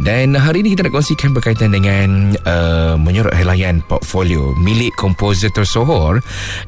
Dan hari ini kita nak kongsikan berkaitan dengan menyorot helaian portfolio milik komposer tersohor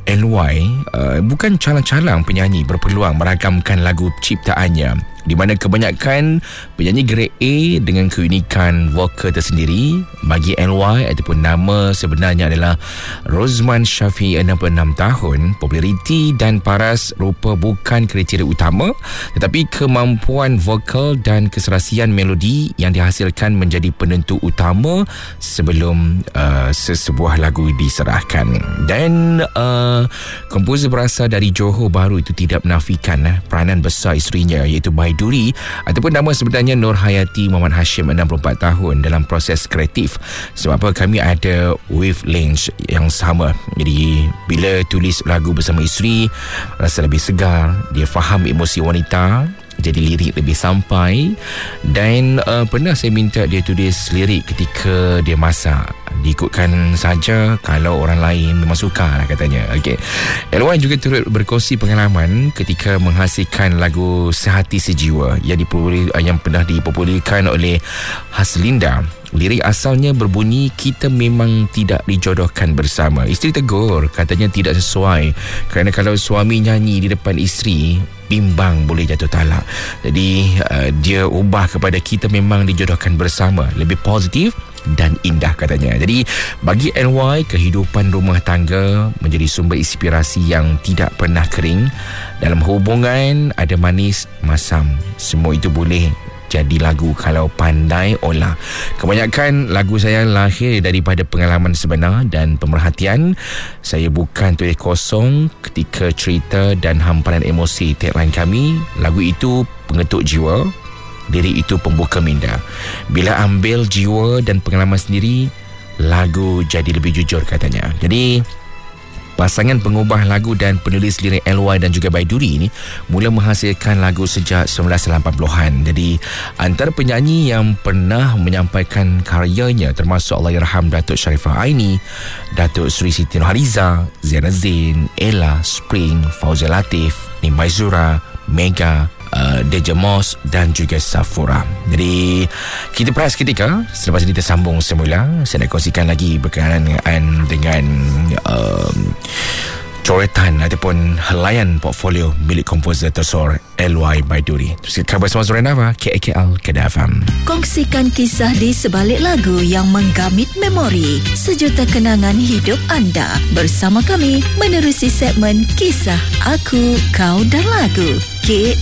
LY. Bukan calang-calang penyanyi berpeluang meragamkan lagu ciptaannya, di mana kebanyakan penyanyi grade A dengan keunikan vokal tersendiri. Bagi LY ataupun nama sebenarnya adalah Rozman Syafiee, 66 tahun. Populariti dan paras rupa bukan kriteria utama, tetapi kemampuan vokal dan keserasian melodi yang dihasilkan menjadi penentu utama sebelum sesebuah lagu diserahkan. Dan komposer berasal dari Johor Bahru itu tidak menafikan peranan besar isterinya, iaitu Baiduri, ataupun nama sebenarnya Nur Hayati Muhammad Hashim, 64 tahun, dalam proses kreatif. Sebab apa? Kami ada wavelength yang sama. Jadi bila tulis lagu bersama isteri, rasa lebih segar, dia faham emosi wanita, jadi lirik lebih sampai. Dan pernah saya minta dia tulis lirik ketika dia masak, diikutkan saja kalau orang lain memang suka lah katanya. Okay. LY juga turut berkongsi pengalaman ketika menghasilkan lagu Sehati Sejiwa yang pernah dipopularkan oleh Haslinda. Lirik asalnya berbunyi, kita memang tidak dijodohkan bersama. Isteri tegur, katanya tidak sesuai, kerana kalau suami nyanyi di depan isteri, bimbang boleh jatuh talak. Jadi dia ubah kepada kita memang dijodohkan bersama, lebih positif dan indah katanya. Jadi bagi LY, kehidupan rumah tangga menjadi sumber inspirasi yang tidak pernah kering. Dalam hubungan ada manis, masam, semua itu boleh jadi lagu kalau pandai olah. Kebanyakan lagu saya lahir daripada pengalaman sebenar dan pemerhatian. Saya bukan tulis kosong ketika cerita dan hamparan emosi tagline kami. Lagu itu pengetuk jiwa, lirik itu pembuka minda. Bila ambil jiwa dan pengalaman sendiri, lagu jadi lebih jujur katanya. Jadi pasangan pengubah lagu dan penulis lirik LY dan juga Baiduri ini mula menghasilkan lagu sejak 1980-an. Jadi antara penyanyi yang pernah menyampaikan karyanya termasuk Allahyarham Datuk Sharifah Aini, Datuk Sri Siti Nurhaliza, Zainal Zain, Ella, Spring, Fauzia Latif, Nimbai Zura, Mega, Deja Moss dan juga Safura. Jadi kita berehat seketika. Selepas ini kita sambung semula. Saya nak kongsikan lagi berkenaan dengan coretan ataupun helaian portfolio milik komposer tersohor LY Baiduri. Terus kita bersama Zorenava, KAKL Kedah FM. Kongsikan kisah di sebalik lagu yang menggamit memori, sejuta kenangan hidup anda bersama kami menerusi segmen Kisah Aku, Kau dan Lagu.